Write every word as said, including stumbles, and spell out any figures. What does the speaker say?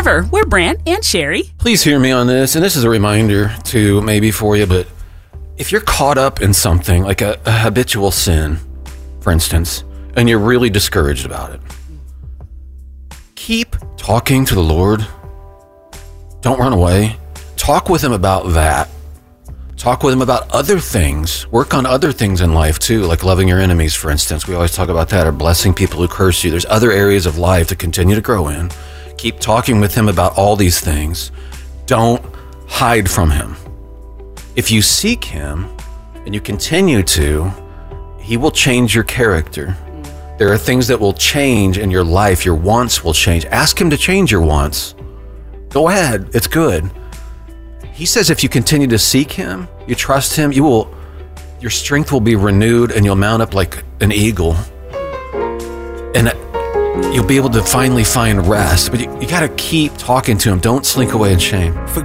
Forever. We're Brant and Sherry. Please hear me on this, and this is a reminder too, maybe for you, but if you're caught up in something like a, a habitual sin, for instance, and you're really discouraged about it, keep talking to the Lord. Don't run away. Talk with him about that. Talk with him about other things. Work on other things in life too, like loving your enemies, for instance. We always talk about that, or blessing people who curse you. There's other areas of life to continue to grow in. Keep talking with him about all these things. Don't hide from him. If you seek him and you continue to, he will change your character. There are things that will change in your life. Your wants will change. Ask him to change your wants. Go ahead. It's good. He says if you continue to seek him, you trust him, you will, your strength will be renewed and you'll mount up like an eagle. And you'll be able to finally find rest. But you, you got to keep talking to him. Don't slink away in shame. For